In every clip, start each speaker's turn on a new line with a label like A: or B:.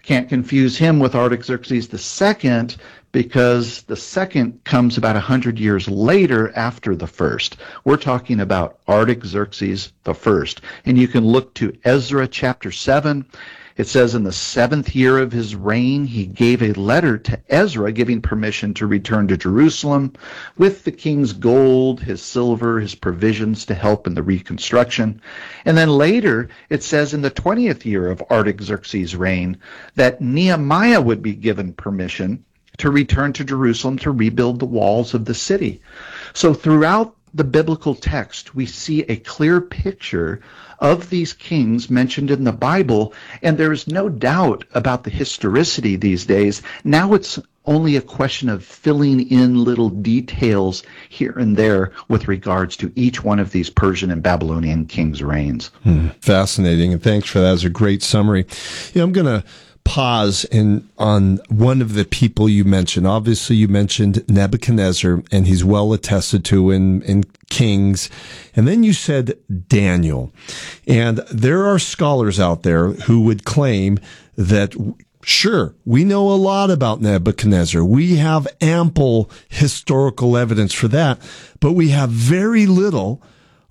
A: Can't confuse him with Artaxerxes II, because the second comes about 100 years later after the first. We're talking about Artaxerxes I. And you can look to Ezra chapter 7. It says, in the 7th year of his reign, he gave a letter to Ezra giving permission to return to Jerusalem with the king's gold, his silver, his provisions to help in the reconstruction. And then later, it says in the 20th year of Artaxerxes' reign that Nehemiah would be given permission to return to Jerusalem to rebuild the walls of the city. So throughout the biblical text, we see a clear picture of these kings mentioned in the Bible, and there is no doubt about the historicity these days. Now it's only a question of filling in little details here and there with regards to each one of these Persian and Babylonian kings' reigns.
B: Fascinating, and thanks for that. As a great summary. I'm going to pause on one of the people you mentioned. Obviously, you mentioned Nebuchadnezzar, and he's well attested to in Kings. And then you said Daniel. And there are scholars out there who would claim that, sure, we know a lot about Nebuchadnezzar. We have ample historical evidence for that, but we have very little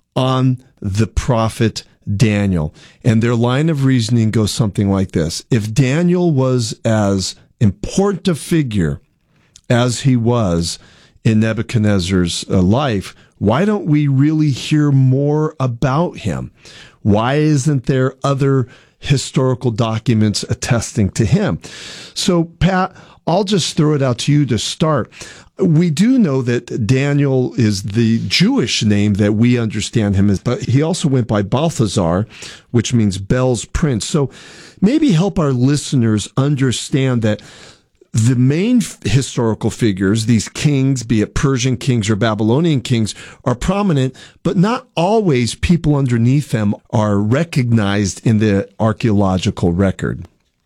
B: on the prophet Daniel. And their line of reasoning goes something like this. If Daniel was as important a figure as he was in Nebuchadnezzar's life, why don't we really hear more about him? Why isn't there other historical documents attesting to him? So, Pat, I'll just throw it out to you to start. We do know that Daniel is the Jewish name that we understand him as, but he also went by Balthazar, which means Bel's prince. So maybe help our listeners understand that the main historical figures, these kings, be it Persian kings or Babylonian kings, are prominent, but not always people underneath them are recognized in the archaeological record.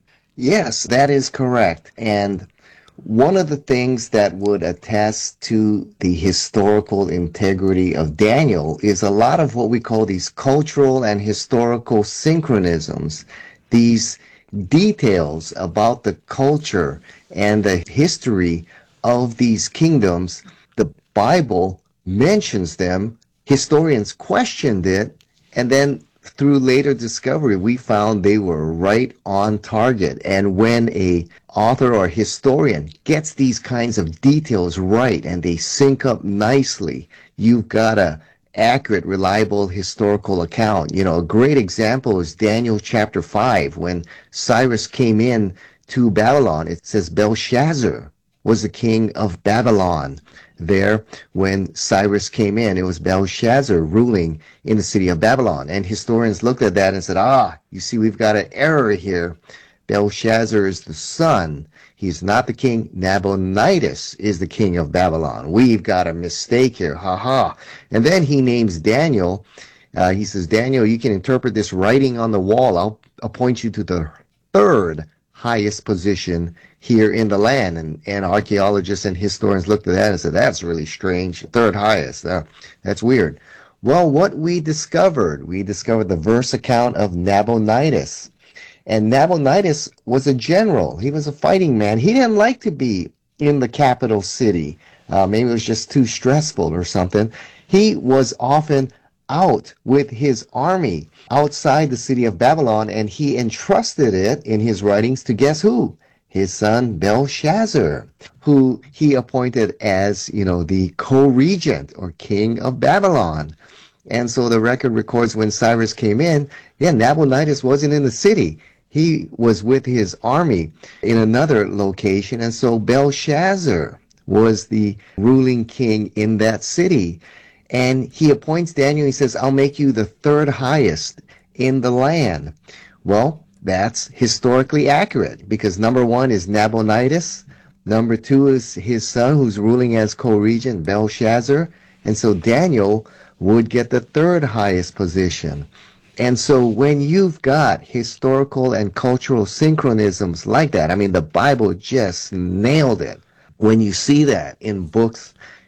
C: Yes, that is correct. And one of the things that would attest to the historical integrity of Daniel is a lot of what we call these cultural and historical synchronisms, these details about the culture and the history of these kingdoms. The Bible mentions them, historians questioned it, and then through later discovery, we found they were right on target. And when a author or historian gets these kinds of details right and they sync up nicely, you've got a accurate, reliable historical account. A great example is Daniel chapter 5. When Cyrus came in to Babylon, it says Belshazzar was the king of Babylon. There, when Cyrus came in, it was Belshazzar ruling in the city of Babylon. And historians looked at that and said, you see, we've got an error here. Belshazzar is the son. He's not the king. Nabonidus is the king of Babylon. We've got a mistake here. Ha ha. And then he names Daniel. He says, Daniel, you can interpret this writing on the wall. I'll appoint you to the third highest position here in the land. And archaeologists and historians looked at that and said, that's really strange. Third highest. That's weird. Well, what we discovered the verse account of Nabonidus. And Nabonidus was a general. He was a fighting man. He didn't like to be in the capital city. Maybe it was just too stressful or something. He was often out with his army outside the city of Babylon, and he entrusted it in his writings to guess who? His son Belshazzar, who he appointed as, the co-regent or king of Babylon. And so the record records when Cyrus came in, Nabonidus wasn't in the city. He was with his army in another location, and so Belshazzar was the ruling king in that city. And he appoints Daniel. He says, I'll make you the third highest in the land. Well, that's historically accurate because number one is Nabonidus. Number two is his son who's ruling as co-regent, Belshazzar. And so Daniel would get the third highest position. And so when you've got historical and cultural synchronisms like that, the Bible just nailed it. When you see that in books,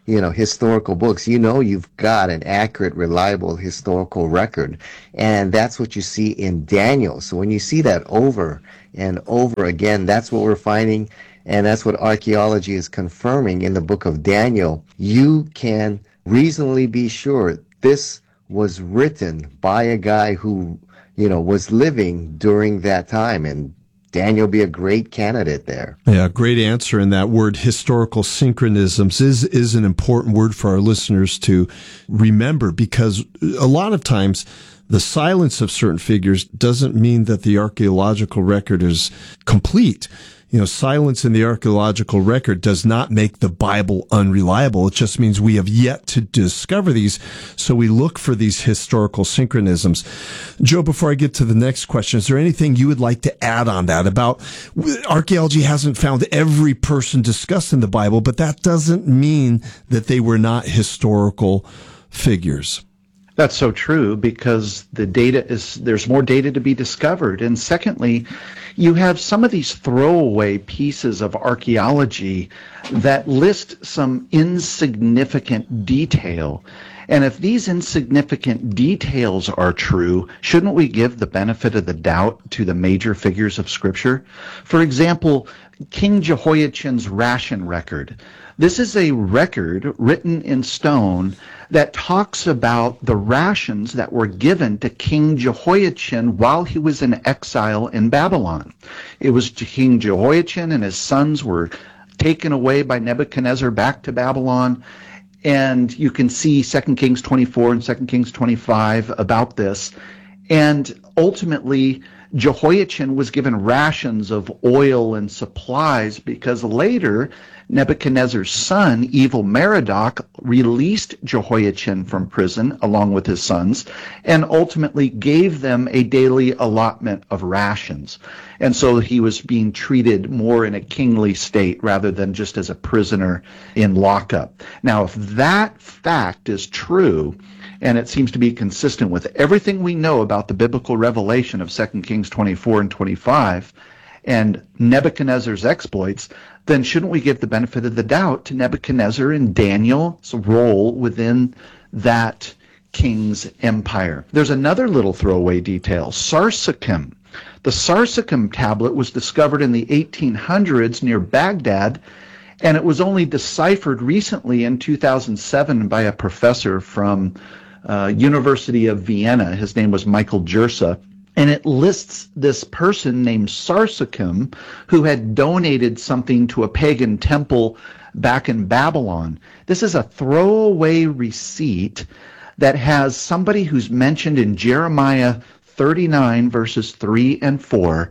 C: historical books, you've got an accurate, reliable historical record. And that's what you see in Daniel. So when you see that over and over again, that's what we're finding. And that's what archaeology is confirming in the book of Daniel. You can reasonably be sure this was written by a guy who, was living during that time. And Daniel be a great candidate there.
B: Yeah, great answer. And that word historical synchronisms is an important word for our listeners to remember, because a lot of times the silence of certain figures doesn't mean that the archaeological record is complete. Silence in the archaeological record does not make the Bible unreliable. It just means we have yet to discover these. So we look for these historical synchronisms. Joe, before I get to the next question, is there anything you would like to add on that about archaeology hasn't found every person discussed in the Bible, but that doesn't mean that they were not historical figures?
A: That's so true, because there's more data to be discovered. And secondly, you have some of these throwaway pieces of archaeology that list some insignificant detail. And if these insignificant details are true, shouldn't we give the benefit of the doubt to the major figures of Scripture? For example, King Jehoiachin's ration record. This is a record written in stone that talks about the rations that were given to King Jehoiachin while he was in exile in Babylon. It was King Jehoiachin and his sons were taken away by Nebuchadnezzar back to Babylon. And you can see 2 Kings 24 and 2 Kings 25 about this. And ultimately, Jehoiachin was given rations of oil and supplies because later Nebuchadnezzar's son, Evil Merodach, released Jehoiachin from prison along with his sons and ultimately gave them a daily allotment of rations. And so he was being treated more in a kingly state rather than just as a prisoner in lockup. Now, if that fact is true, and it seems to be consistent with everything we know about the biblical revelation of 2 Kings 24 and 25 and Nebuchadnezzar's exploits, then shouldn't we give the benefit of the doubt to Nebuchadnezzar and Daniel's role within that king's empire? There's another little throwaway detail, Sarsacum. The Sarsacum tablet was discovered in the 1800s near Baghdad, and it was only deciphered recently in 2007 by a professor from University of Vienna. His name was Michael Jersa. And it lists this person named Sarsacum who had donated something to a pagan temple back in Babylon. This is a throwaway receipt that has somebody who's mentioned in Jeremiah 39 verses 3 and 4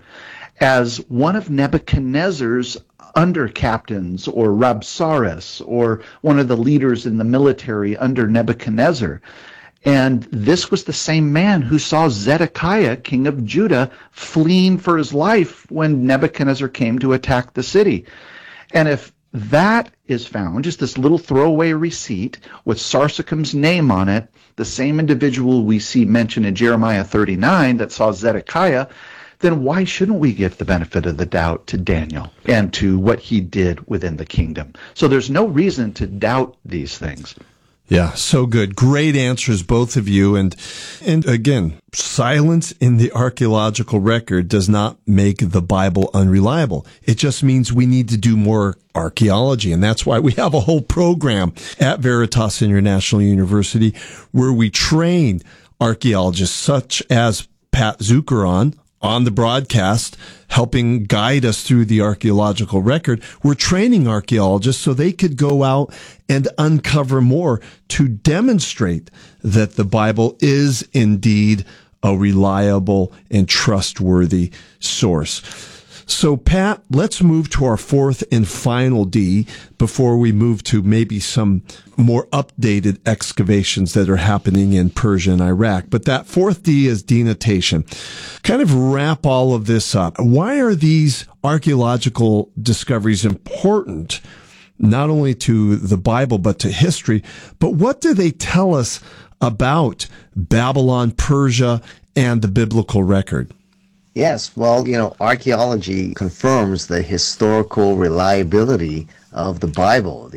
A: as one of Nebuchadnezzar's under captains or Rabsaris or one of the leaders in the military under Nebuchadnezzar. And this was the same man who saw Zedekiah, king of Judah, fleeing for his life when Nebuchadnezzar came to attack the city. And if that is found, just this little throwaway receipt with Sarsacum's name on it, the same individual we see mentioned in Jeremiah 39 that saw Zedekiah, then why shouldn't we give the benefit of the doubt to Daniel and to what he did within the kingdom? So there's no reason to doubt these things.
B: Yeah, so good. Great answers, both of you. And again, silence in the archaeological record does not make the Bible unreliable. It just means we need to do more archaeology. And that's why we have a whole program at Veritas International University where we train archaeologists such as Pat Zukeran on the broadcast, helping guide us through the archaeological record. We're training archaeologists so they could go out and uncover more to demonstrate that the Bible is indeed a reliable and trustworthy source. So, Pat, let's move to our fourth and final D before we move to maybe some more updated excavations that are happening in Persia and Iraq. But that fourth D is denotation. Kind of wrap all of this up. Why are these archaeological discoveries important, not only to the Bible, but to history? But what do they tell us about Babylon, Persia, and the biblical record?
C: Yes, well, archaeology confirms the historical reliability of the Bible. The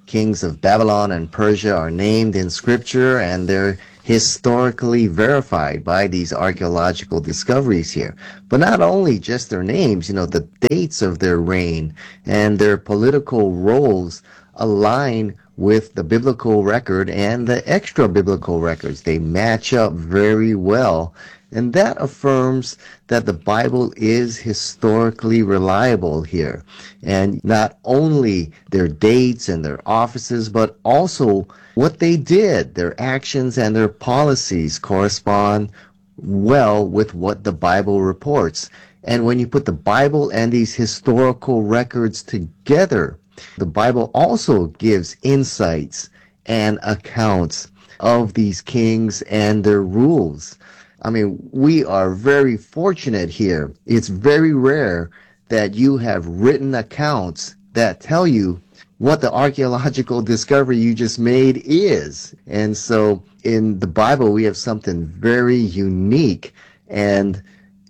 C: kings of Babylon and Persia are named in Scripture, and they're historically verified by these archaeological discoveries here. But not only just their names, the dates of their reign and their political roles align with the biblical record and the extra biblical records. They match up very well. And that affirms that the Bible is historically reliable here. And not only their dates and their offices, but also what they did, their actions and their policies correspond well with what the Bible reports. And when you put the Bible and these historical records together, the Bible also gives insights and accounts of these kings and their rules. I mean, we are very fortunate here. It's very rare that you have written accounts that tell you what the archaeological discovery you just made is. And so in the Bible, we have something very unique. And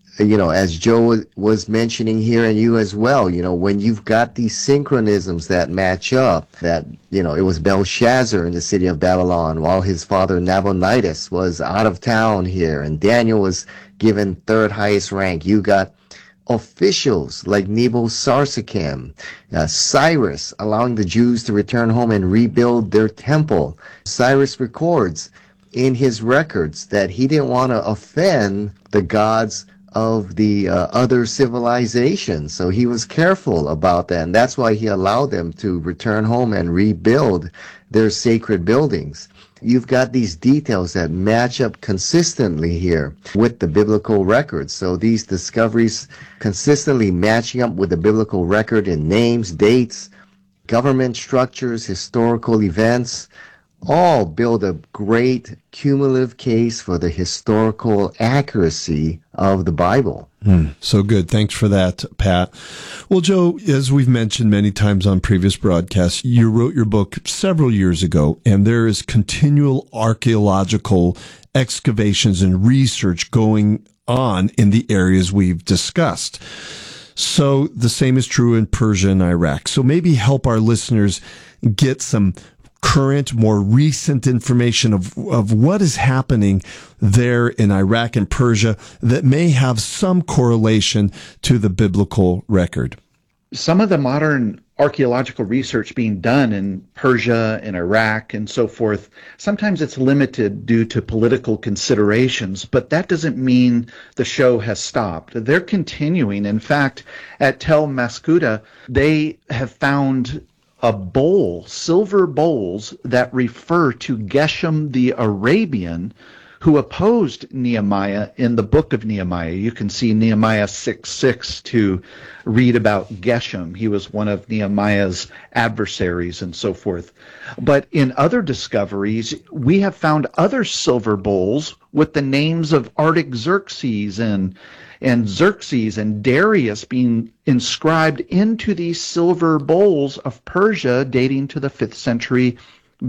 C: as Joe was mentioning here, and you as well, when you've got these synchronisms that match up, that, it was Belshazzar in the city of Babylon while his father Nabonidus was out of town here, and Daniel was given third highest rank. You got officials like Nebo-Sarsekim, Cyrus allowing the Jews to return home and rebuild their temple. Cyrus records in his records that he didn't want to offend the gods of the other civilizations. So he was careful about that. And that's why he allowed them to return home and rebuild their sacred buildings. You've got these details that match up consistently here with the biblical records. So these discoveries consistently matching up with the biblical record in names, dates, government structures, historical events, all build a great cumulative case for the historical accuracy of the Bible.
B: So good. Thanks for that, Pat. Well, Joe, as we've mentioned many times on previous broadcasts, you wrote your book several years ago, and there is continual archaeological excavations and research going on in the areas we've discussed. So the same is true in Persia and Iraq. So maybe help our listeners get some current, more recent information of what is happening there in Iraq and Persia that may have some correlation to the biblical record.
A: Some of the modern archaeological research being done in Persia and Iraq and so forth, sometimes it's limited due to political considerations, but that doesn't mean the show has stopped. They're continuing. In fact, at Tel Maskuda, they have found a bowl, silver bowls that refer to Geshem the Arabian, who opposed Nehemiah in the book of Nehemiah. You can see Nehemiah 6:6 to read about Geshem. He was one of Nehemiah's adversaries and so forth. But in other discoveries, we have found other silver bowls with the names of Artaxerxes and Xerxes and Darius being inscribed into these silver bowls of Persia dating to the 5th century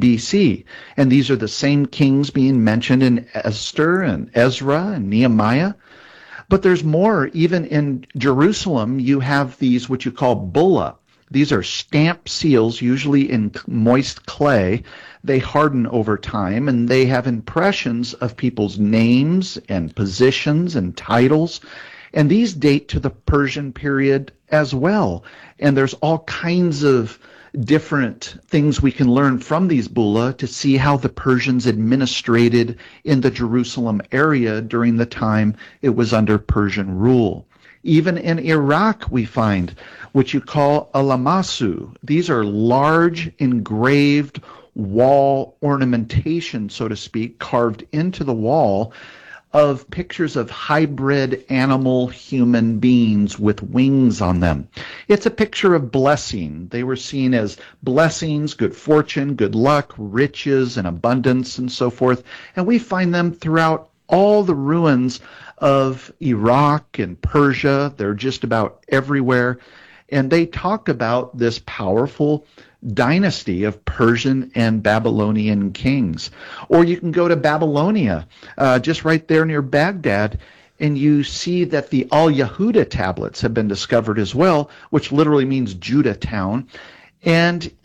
A: BC. And these are the same kings being mentioned in Esther and Ezra and Nehemiah. But there's more. Even in Jerusalem, you have these what you call bulla. These are stamped seals, usually in moist clay. They harden over time, and they have impressions of people's names and positions and titles. And these date to the Persian period as well. And there's all kinds of different things we can learn from these bulla to see how the Persians administrated in the Jerusalem area during the time it was under Persian rule. Even in Iraq, we find what you call a lamasu. These are large engraved wall ornamentation, so to speak, carved into the wall of pictures of hybrid animal human beings with wings on them. It's a picture of blessing. They were seen as blessings, good fortune, good luck, riches, and abundance, and so forth. And we find them throughout all the ruins of Iraq and Persia. They're just about everywhere. And they talk about this powerful dynasty of Persian and Babylonian kings. Or you can go to Babylonia, just right there near Baghdad, and you see that the Al-Yahuda tablets have been discovered as well, which literally means Judah town. And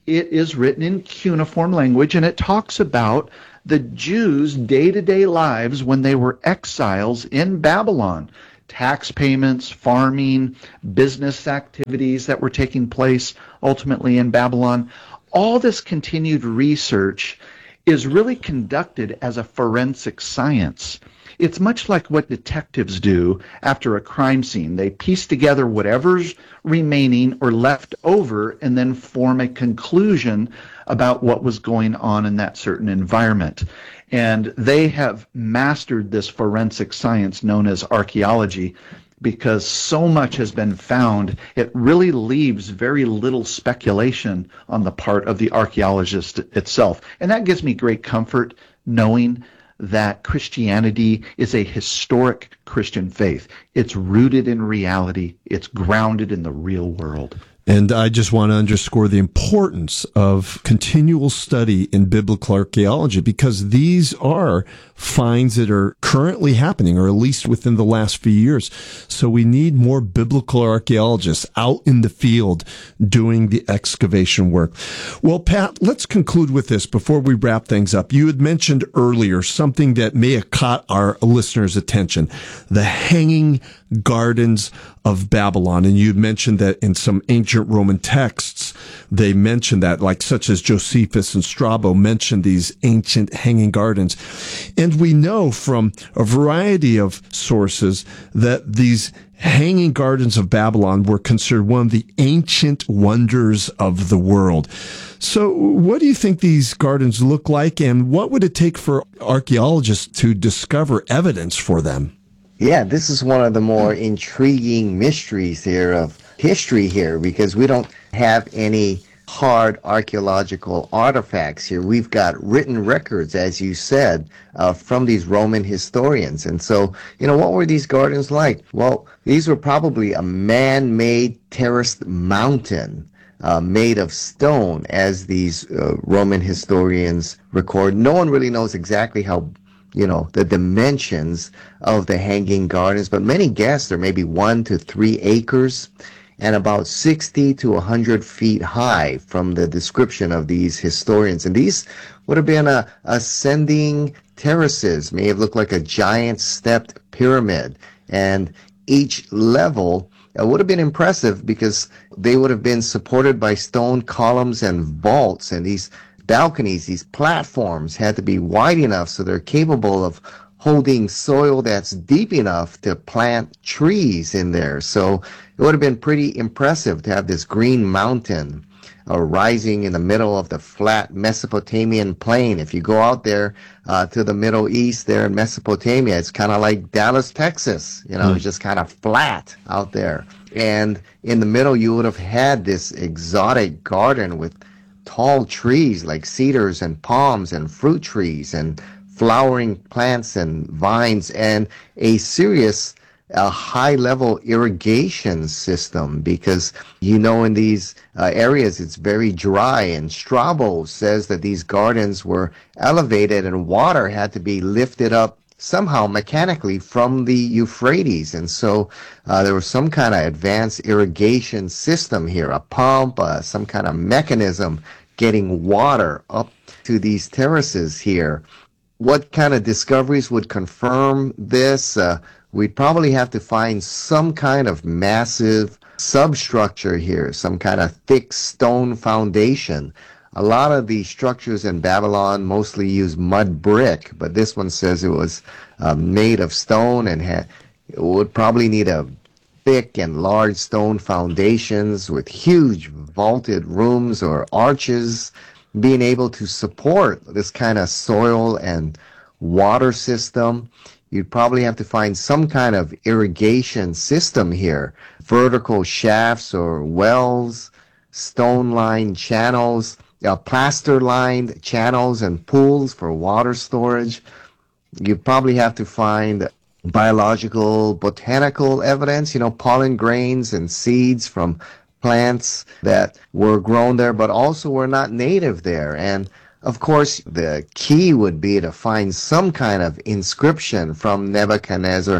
A: It is written in cuneiform language, and it talks about the Jews' day-to-day lives when they were exiles in Babylon. Tax payments, farming, business activities that were taking place ultimately in Babylon. All this continued research is really conducted as a forensic science. It's much like what detectives do after a crime scene. They piece together whatever's remaining or left over and then form a conclusion about what was going on in that certain environment. And they have mastered this forensic science known as archaeology because so much has been found, it really leaves very little speculation on the part of the archaeologist itself. And that gives me great comfort knowing that Christianity is a historic Christian faith. It's rooted in reality. It's grounded in the real world.
B: And I just want to underscore the importance of continual study in biblical archaeology, because these are finds that are currently happening, or at least within the last few years. So we need more biblical archaeologists out in the field doing the excavation work. Well, Pat, let's conclude with this before we wrap things up. You had mentioned earlier something that may have caught our listeners' attention, the Hanging Gardens of Babylon. And you mentioned that in some ancient Roman texts, they mention that, like such as Josephus and Strabo mentioned these ancient hanging gardens. And we know from a variety of sources that these hanging gardens of Babylon were considered one of the ancient wonders of the world. So what do you think these gardens look like, and what would it take for archaeologists to discover evidence for them?
C: Yeah, this is one of the more intriguing mysteries here of history here, because we don't have any hard archaeological artifacts here. We've got written records, as you said, from these Roman historians. And so, what were these gardens like? Well, these were probably a man-made terraced mountain made of stone, as these Roman historians record. No one really knows exactly how the dimensions of the hanging gardens, but many guess they're maybe 1 to 3 acres and about 60 to 100 feet high from the description of these historians. And these would have been ascending terraces, may have looked like a giant stepped pyramid. And each level would have been impressive because they would have been supported by stone columns and vaults, and these balconies, these platforms had to be wide enough so they're capable of holding soil that's deep enough to plant trees in there. So it would have been pretty impressive to have this green mountain rising in the middle of the flat Mesopotamian plain. If you go out there to the Middle East there in Mesopotamia, it's kind of like Dallas, Texas. It's just kind of flat out there. And in the middle, you would have had this exotic garden with tall trees like cedars and palms and fruit trees and flowering plants and vines, and a serious high-level irrigation system, because in these areas it's very dry, and Strabo says that these gardens were elevated and water had to be lifted up somehow mechanically from the Euphrates. And so there was some kind of advanced irrigation system here, a pump, some kind of mechanism getting water up to these terraces here. What kind of discoveries would confirm this? We'd probably have to find some kind of massive substructure here, some kind of thick stone foundation. A lot of the structures in Babylon mostly use mud brick, but this one says it was made of stone, and it would probably need a thick and large stone foundations with huge vaulted rooms or arches being able to support this kind of soil and water system. You'd probably have to find some kind of irrigation system here, vertical shafts or wells, stone-lined channels, plaster-lined channels and pools for water storage. You'd probably have to find biological, botanical evidence, pollen grains and seeds from plants that were grown there but also were not native there. And of course, the key would be to find some kind of inscription from Nebuchadnezzar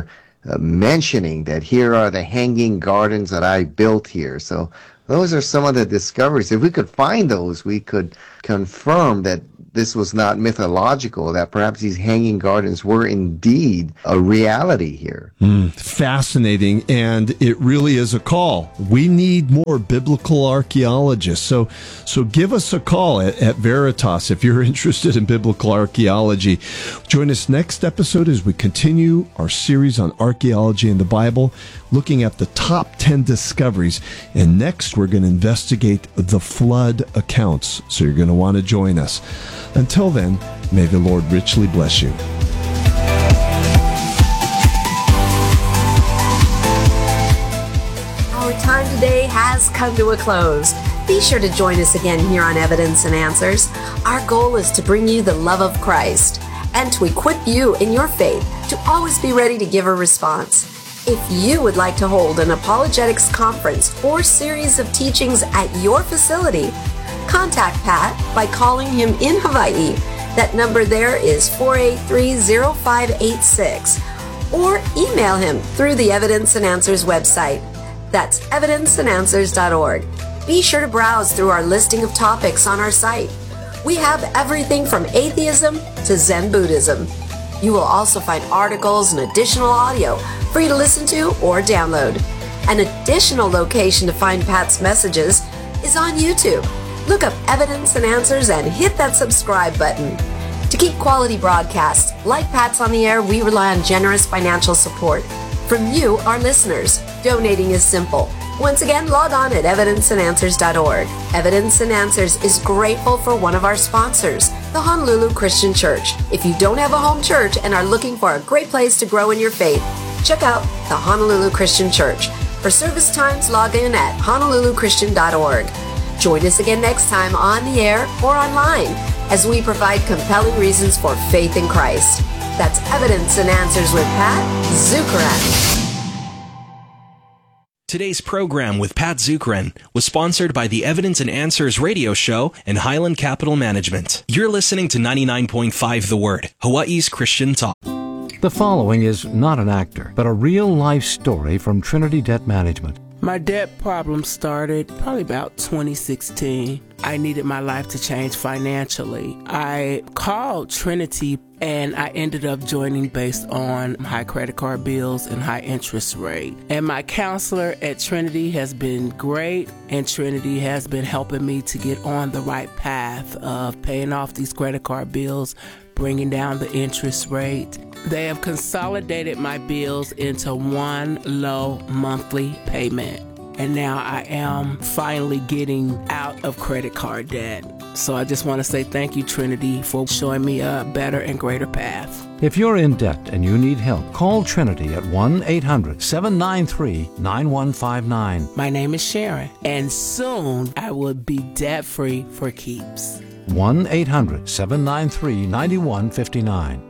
C: mentioning that here are the hanging gardens that I built here. So those are some of the discoveries. If we could find those, we could confirm that this was not mythological, that perhaps these hanging gardens were indeed a reality here.
B: Fascinating, and it really is a call. We need more biblical archaeologists. So give us a call at Veritas if you're interested in biblical archaeology. Join us next episode as we continue our series on archaeology in the Bible, looking at the top 10 discoveries. And next, we're going to investigate the flood accounts. So you're going to want to join us. Until then, may the Lord richly bless you.
D: Our time today has come to a close. Be sure to join us again here on Evidence and Answers. Our goal is to bring you the love of Christ and to equip you in your faith to always be ready to give a response. If you would like to hold an apologetics conference or series of teachings at your facility, contact Pat by calling him in Hawaii. That number there is 483-0586. Or email him through the Evidence and Answers website. That's evidenceandanswers.org. Be sure to browse through our listing of topics on our site. We have everything from atheism to Zen Buddhism. You will also find articles and additional audio for you to listen to or download. An additional location to find Pat's messages is on YouTube. Look up Evidence and Answers and hit that subscribe button. To keep quality broadcasts like Pat's on the air, we rely on generous financial support from you, our listeners. Donating is simple. Once again, log on at evidenceandanswers.org. Evidence and Answers is grateful for one of our sponsors, the Honolulu Christian Church. If you don't have a home church and are looking for a great place to grow in your faith, check out the Honolulu Christian Church. For service times, log in at honoluluchristian.org. Join us again next time on the air or online as we provide compelling reasons for faith in Christ. That's Evidence and Answers with Pat Zukeran.
E: Today's program with Pat Zukeran was sponsored by the Evidence and Answers radio show and Highland Capital Management. You're listening to 99.5 The Word, Hawaii's Christian talk.
F: The following is not an actor, but a real-life story from Trinity Debt Management.
G: My debt problem started probably about 2016. I needed my life to change financially. I called Trinity and I ended up joining based on high credit card bills and high interest rate. And my counselor at Trinity has been great, and Trinity has been helping me to get on the right path of paying off these credit card bills, bringing down the interest rate. They have consolidated my bills into one low monthly payment. And now I am finally getting out of credit card debt. So I just want to say thank you, Trinity, for showing me a better and greater path.
F: If you're in debt and you need help, call Trinity at 1-800-793-9159.
G: My name is Sharon, and soon I will be debt-free for keeps.
F: 1-800-793-9159.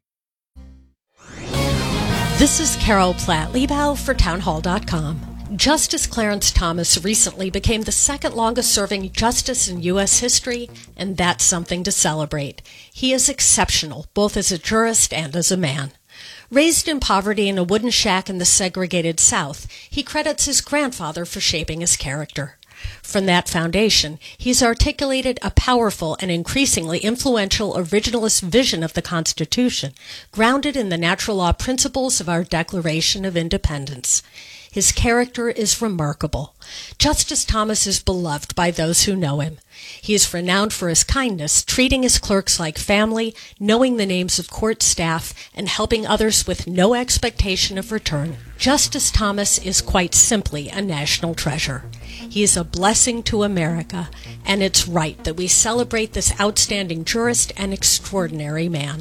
H: This is Carol Platt-Liebau for townhall.com. Justice Clarence Thomas recently became the second longest-serving justice in U.S. history, and that's something to celebrate. He is exceptional, both as a jurist and as a man. Raised in poverty in a wooden shack in the segregated South, he credits his grandfather for shaping his character. From that foundation, he's articulated a powerful and increasingly influential originalist vision of the Constitution, grounded in the natural law principles of our Declaration of Independence. His character is remarkable. Justice Thomas is beloved by those who know him. He is renowned for his kindness, treating his clerks like family, knowing the names of court staff, and helping others with no expectation of return. Justice Thomas is quite simply a national treasure. He is a blessing to America, and it's right that we celebrate this outstanding jurist and extraordinary man.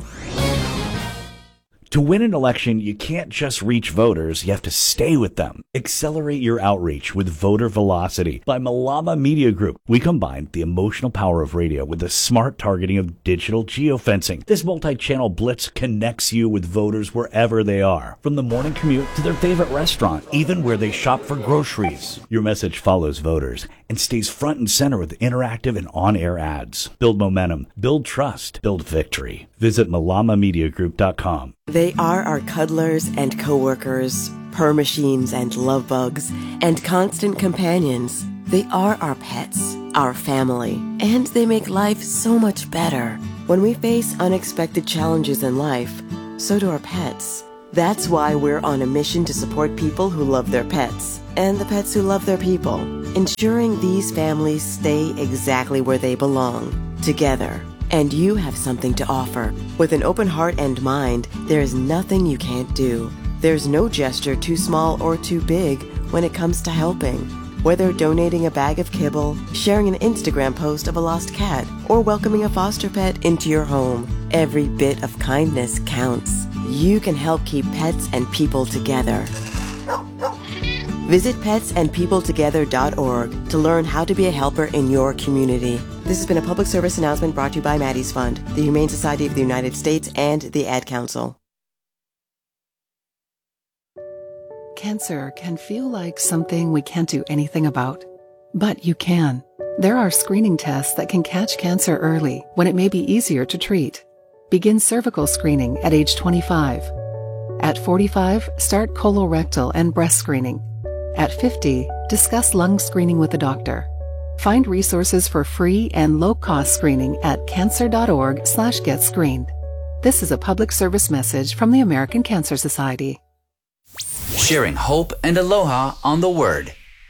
I: To win an election, you can't just reach voters, you have to stay with them. Accelerate your outreach with Voter Velocity by Malama Media Group. We combine the emotional power of radio with the smart targeting of digital geofencing. This multi-channel blitz connects you with voters wherever they are, from the morning commute to their favorite restaurant, even where they shop for groceries. Your message follows voters and stays front and center with interactive and on-air ads. Build momentum, build trust, build victory. Visit malamamediagroup.com.
J: They are our cuddlers and coworkers, purr machines and love bugs, and constant companions. They are our pets, our family, and they make life so much better. When we face unexpected challenges in life, so do our pets. That's why we're on a mission to support people who love their pets, and the pets who love their people, ensuring these families stay exactly where they belong, together. And you have something to offer. With an open heart and mind, there is nothing you can't do. There's no gesture too small or too big when it comes to helping. Whether donating a bag of kibble, sharing an Instagram post of a lost cat, or welcoming a foster pet into your home, every bit of kindness counts. You can help keep pets and people together. Visit petsandpeopletogether.org to learn how to be a helper in your community. This has been a public service announcement brought to you by Maddie's Fund, the Humane Society of the United States, and the Ad Council.
K: Cancer can feel like something we can't do anything about, but you can. There are screening tests that can catch cancer early when it may be easier to treat. Begin cervical screening at age 25. At 45, start colorectal and breast screening. At 50, discuss lung screening with a doctor. Find resources for free and low-cost screening at cancer.org/getscreened. This is a public service message from the American Cancer Society.
L: Sharing hope and aloha on The Word.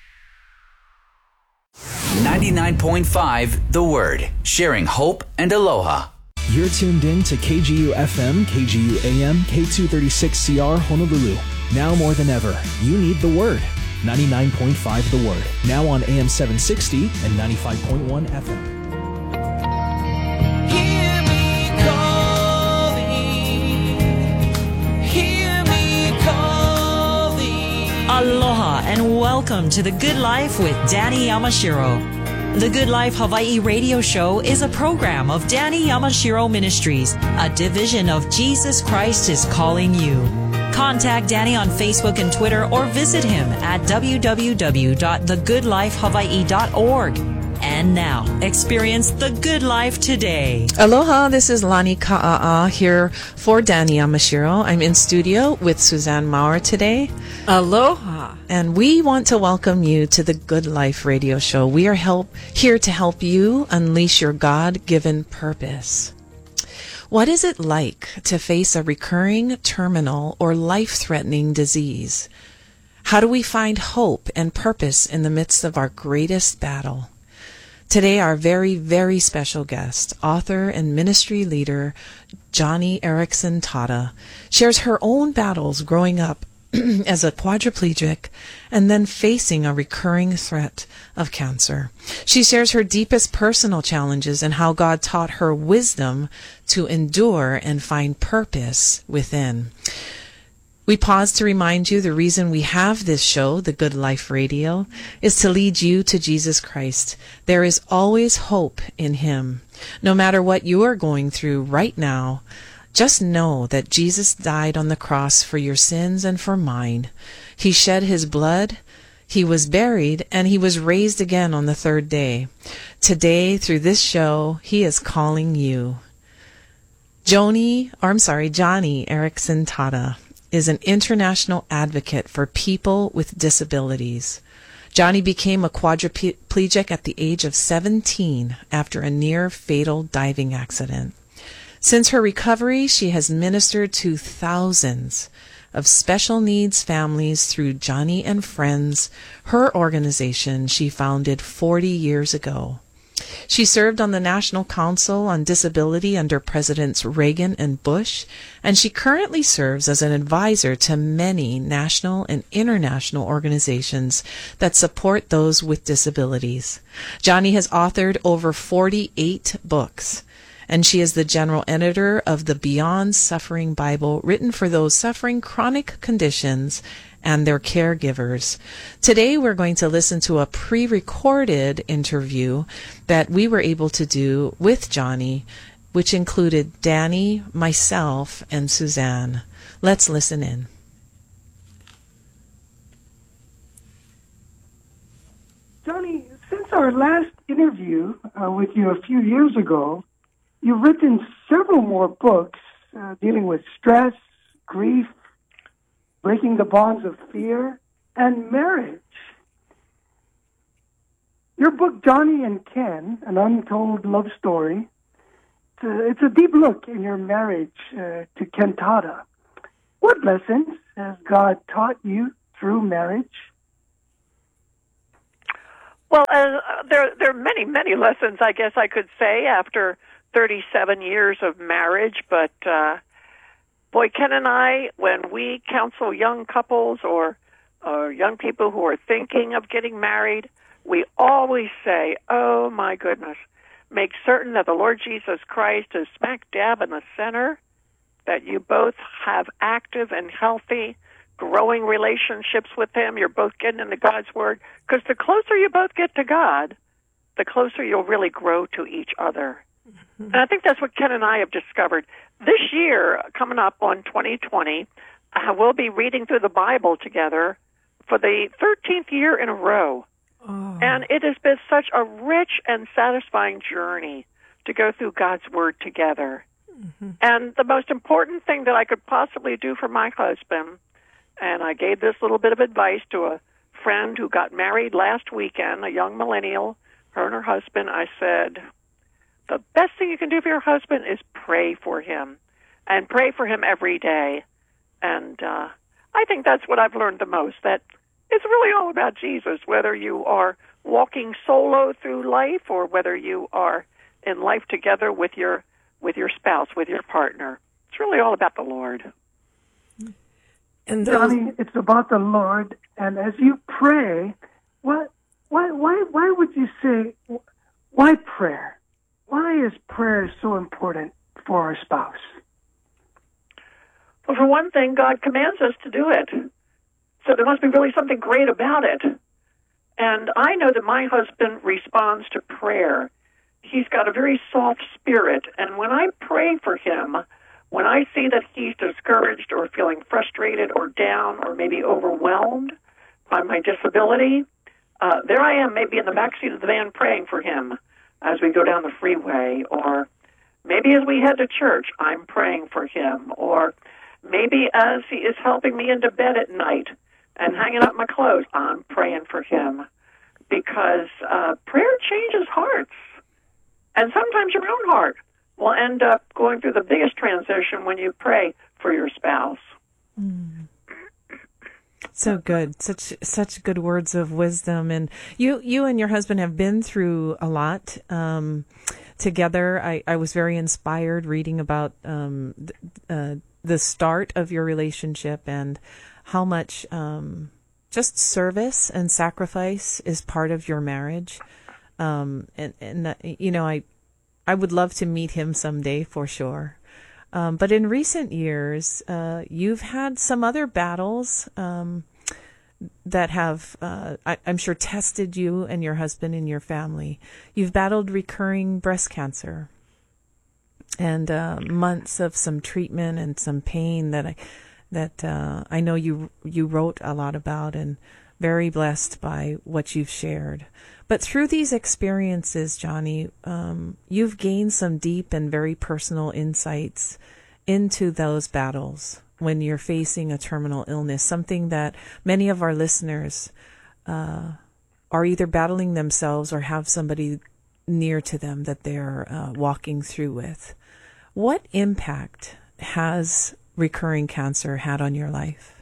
L: 99.5 The Word. Sharing hope and aloha.
M: You're tuned in to KGU FM, KGU AM, K236CR Honolulu. Now more than ever, you need The Word. 99.5 The Word. Now on AM 760 and 95.1 FM.
N: Hear me calling. Hear me calling.
O: Aloha and welcome to The Good Life with Danny Yamashiro. The Good Life Hawaii radio show is a program of Danny Yamashiro Ministries, a division of Jesus Christ is Calling You. Contact Danny on Facebook and Twitter or visit him at www.thegoodlifehawaii.org. And now, experience the good life today.
P: Aloha, this is Lani Ka'a'a here for Danny Yamashiro. I'm in studio with Suzanne Maurer today.
Q: Aloha.
P: And we want to welcome you to the Good Life radio show. We are here to help you unleash your God-given purpose. What is it like to face a recurring, terminal, or life-threatening disease? How do we find hope and purpose in the midst of our greatest battle? Today, our very, very special guest, author and ministry leader, Joni Eareckson Tada, shares her own battles growing up as a quadriplegic and then facing a recurring threat of cancer. She shares her deepest personal challenges and how God taught her wisdom to endure and find purpose within. We pause to remind you the reason we have this show, The Good Life Radio, is to lead you to Jesus Christ. There is always hope in Him. No matter what you are going through right now, just know that Jesus died on the cross for your sins and for mine. He shed His blood, He was buried, and He was raised again on the third day. Today, through this show, He is calling you. Joni Eareckson Tada is an international advocate for people with disabilities. Joni became a quadriplegic at the age of 17 after a near-fatal diving accident. Since her recovery, she has ministered to thousands of special needs families through Joni and Friends, her organization she founded 40 years ago. She served on the National Council on Disability under Presidents Reagan and Bush, and she currently serves as an advisor to many national and international organizations that support those with disabilities. Joni has authored over 48 books, and she is the general editor of the Beyond Suffering Bible, written for those suffering chronic conditions and their caregivers. Today we're going to listen to a pre-recorded interview that we were able to do with Joni, which included Danny, myself, and Suzanne. Let's listen in.
R: Joni, since our last interview with you a few years ago, you've written several more books dealing with stress, grief, breaking the bonds of fear, and marriage. Your book, Johnny and Ken, An Untold Love Story, it's a deep look in your marriage to Kentata. What lessons has God taught you through marriage?
Q: Well, there are many lessons, I guess I could say, after 37 years of marriage. But, boy, Ken and I, when we counsel young couples or young people who are thinking of getting married, we always say, oh, my goodness, make certain that the Lord Jesus Christ is smack dab in the center, that you both have active and healthy, growing relationships with Him. You're both getting into God's Word. Because the closer you both get to God, the closer you'll really grow to each other. Mm-hmm. And I think that's what Ken and I have discovered. This year, coming up on 2020, we'll be reading through the Bible together for the 13th year in a row. Oh. And it has been such a rich and satisfying journey to go through God's Word together. Mm-hmm. And the most important thing that I could possibly do for my husband, and I gave this little bit of advice to a friend who got married last weekend, a young millennial, her and her husband, I said, the best thing you can do for your husband is pray for him, and pray for him every day. And I think that's what I've learned the most, that it's really all about Jesus, whether you are walking solo through life or whether you are in life together with your spouse, with your partner. It's really all about the Lord.
R: And Johnny, it's about the Lord. And as you pray, why would you say, why prayer? Why is prayer so important for our spouse?
Q: Well, for one thing, God commands us to do it. So there must be really something great about it. And I know that my husband responds to prayer. He's got a very soft spirit. And when I pray for him, when I see that he's discouraged or feeling frustrated or down or maybe overwhelmed by my disability, there I am maybe in the backseat of the van praying for him as we go down the freeway, or maybe as we head to church, I'm praying for him, or maybe as he is helping me into bed at night and hanging up my clothes, I'm praying for him, because prayer changes hearts. And sometimes your own heart will end up going through the biggest transition when you pray for your spouse.
P: Mm. So good. Such good words of wisdom. And you and your husband have been through a lot together. I was very inspired reading about the start of your relationship and how much just service and sacrifice is part of your marriage. I would love to meet him someday for sure. But in recent years, you've had some other battles that have, I'm sure, tested you and your husband and your family. You've battled recurring breast cancer and months of some treatment and some pain that I know you wrote a lot about, and very blessed by what you've shared. But through these experiences, Johnny, you've gained some deep and very personal insights into those battles when you're facing a terminal illness, something that many of our listeners are either battling themselves or have somebody near to them that they're walking through with. What impact has recurring cancer had on your life?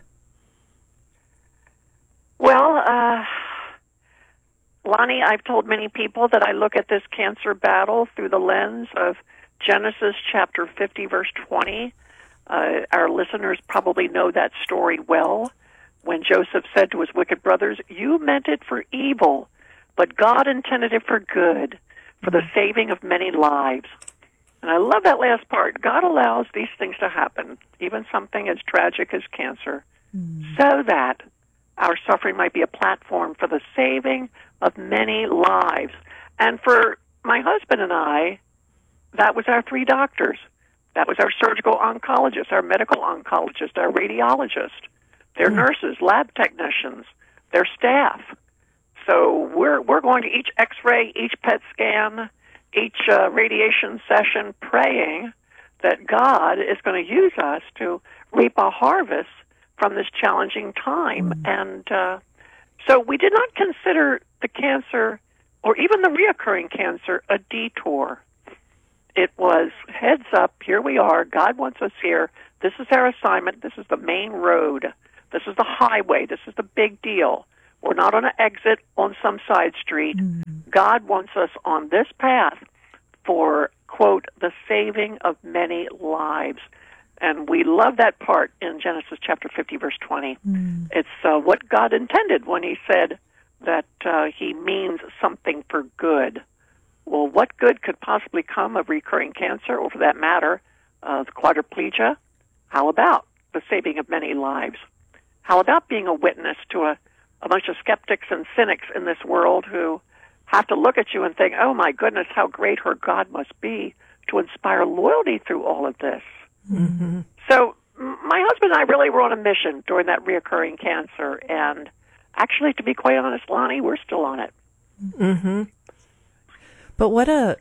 Q: Well, Lonnie, I've told many people that I look at this cancer battle through the lens of Genesis chapter 50, verse 20. Our listeners probably know that story well, when Joseph said to his wicked brothers, "You meant it for evil, but God intended it for good, for the saving of many lives." And I love that last part. God allows these things to happen, even something as tragic as cancer, so that our suffering might be a platform for the saving of many lives. And for my husband and I, that was our 3 doctors. That was our surgical oncologist, our medical oncologist, our radiologist, their nurses, lab technicians, their staff. So we're going to each X-ray, each PET scan, each radiation session, praying that God is going to use us to reap a harvest from this challenging time. And so we did not consider the cancer, or even the reoccurring cancer, a detour. It was, heads up, here we are, God wants us here, this is our assignment, this is the main road, this is the highway, this is the big deal. We're not on an exit on some side street. God wants us on this path for, quote, the saving of many lives. And we love that part in Genesis chapter 50, verse 20. It's what God intended when he said that he means something for good. Well, what good could possibly come of recurring cancer, or for that matter, the quadriplegia? How about the saving of many lives? How about being a witness to a bunch of skeptics and cynics in this world who have to look at you and think, oh my goodness, how great her God must be to inspire loyalty through all of this. So my husband and I really were on a mission during that reoccurring cancer, and actually, to be quite honest, Lonnie, we're still on it.
P: But what a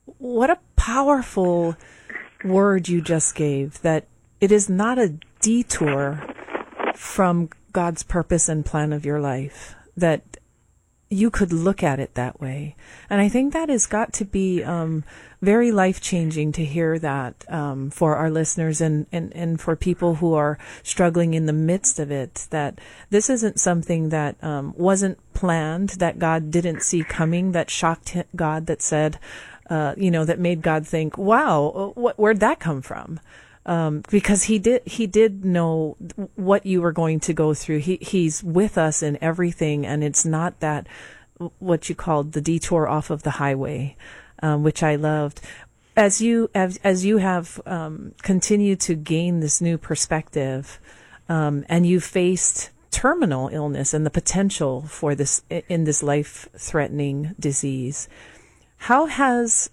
P: powerful word you just gave, that it is not a detour from God's purpose and plan of your life, that you could look at it that way. And I think that has got to be very life-changing to hear that for our listeners and for people who are struggling in the midst of it, that this isn't something that wasn't planned, that God didn't see coming, that shocked God, that said, that made God think, wow, where'd that come from? Because he did know what you were going to go through. He's with us in everything, and it's not that what you called the detour off of the highway, which I loved. As you have continued to gain this new perspective, and you faced terminal illness and the potential for this in this life-threatening disease, how has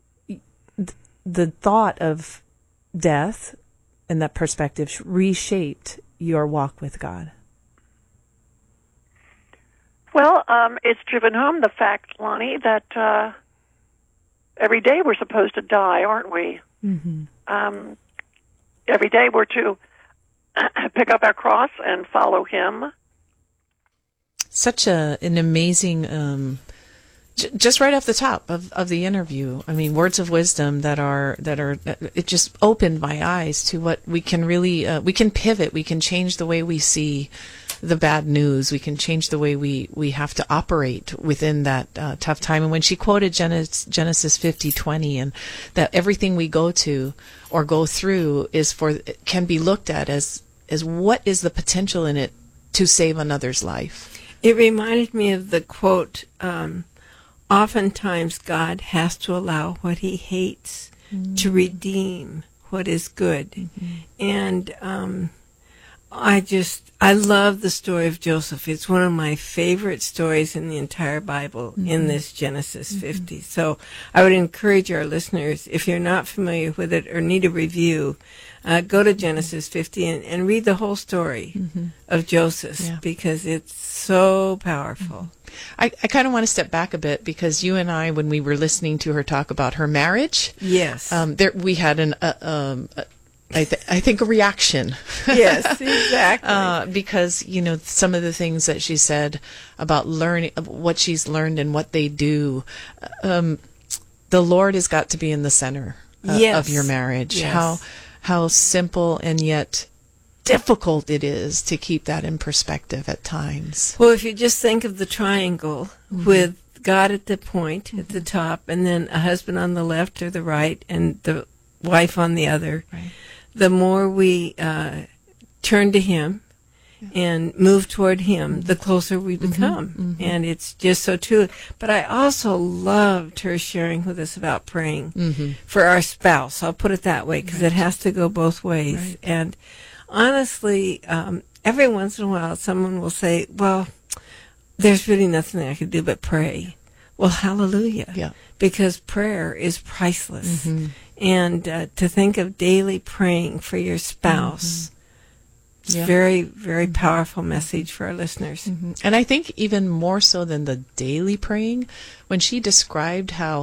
P: the thought of death and that perspective reshaped your walk with God?
Q: Well, it's driven home the fact, Lonnie, that every day we're supposed to die, aren't we? Every day we're to pick up our cross and follow him.
P: Such an amazing, just right off the top of the interview, I mean, words of wisdom that are it just opened my eyes to what we can really, we can pivot, we can change the way we see the bad news, we can change the way we have to operate within that tough time. And when she quoted Genesis 50:20, and that everything we go to or go through can be looked at as what is the potential in it to save another's life.
S: It reminded me of the quote, oftentimes God has to allow what he hates to redeem what is good. And I love the story of Joseph. It's one of my favorite stories in the entire Bible in this Genesis 50. So I would encourage our listeners, if you're not familiar with it or need a review, go to Genesis 50 and read the whole story of Joseph, because it's so powerful.
P: I kind of want to step back a bit, because you and I, when we were listening to her talk about her marriage, we had I think a reaction.
S: Yes, exactly.
P: Because, some of the things that she said about learning, what she's learned and what they do, the Lord has got to be in the center of your marriage.
S: Yes.
P: How simple and yet difficult it is to keep that in perspective at times.
S: Well, if you just think of the triangle with God at the point, at the top, and then a husband on the left or the right, and the wife on the other, the more we turn to him and move toward him, the closer we become. And it's just so true. But I also loved her sharing with us about praying for our spouse. I'll put it that way, because it has to go both ways. And honestly, every once in a while, someone will say, well, there's really nothing I can do but pray. Well, hallelujah.
P: Yeah.
S: Because prayer is priceless. And to think of daily praying for your spouse, it's very, very powerful message for our listeners.
P: And I think even more so than the daily praying, when she described how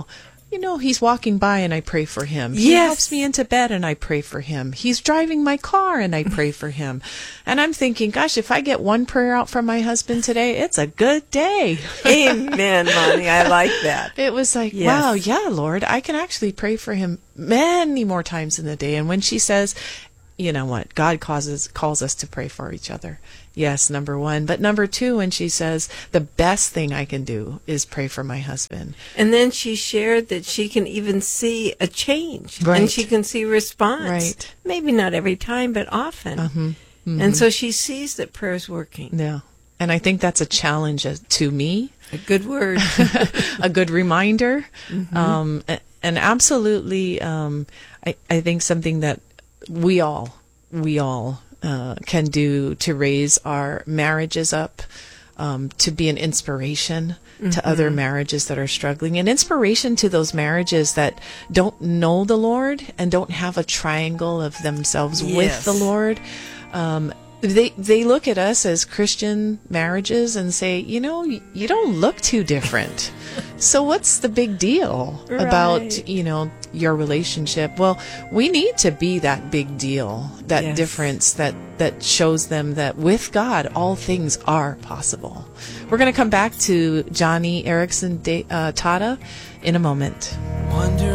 P: he's walking by and I pray for him.
S: Yes.
P: He helps me into bed and I pray for him. He's driving my car and I pray for him. And I'm thinking, gosh, if I get one prayer out from my husband today, it's a good day.
S: Amen, Mommy. I like that.
P: It was like,
S: Yes.
P: wow, yeah, Lord, I can actually pray for him many more times in the day. And when she says, you know what, God calls us to pray for each other. Yes, number one. But number two, when she says, the best thing I can do is pray for my husband.
S: And then she shared that she can even see a change.
P: Right.
S: And she can see response.
P: Right.
S: Maybe not every time, but often.
P: Mm-hmm.
S: And so she sees that prayer's working.
P: Yeah. And I think that's a challenge to me.
S: A good word.
P: A good reminder.
S: Mhm.
P: And absolutely, I think something that we all can do to raise our marriages up, to be an inspiration to other marriages that are struggling, an inspiration to those marriages that don't know the Lord and don't have a triangle of themselves with
S: Yes.
P: the Lord. They look at us as Christian marriages and say, you don't look too different. So what's the big deal about,
S: Right.
P: Your relationship? Well, we need to be that big deal, that
S: Yes.
P: difference that shows them that with God, all things are possible. We're going to come back to Johnny Erickson Tata in a moment.
N: Wonder